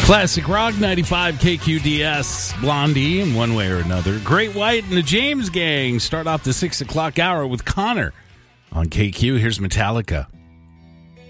Classic Rock 95 KQDS, Blondie in one way or another. Great White and the James Gang start off the 6 o'clock hour with Connor on KQ. Here's Metallica.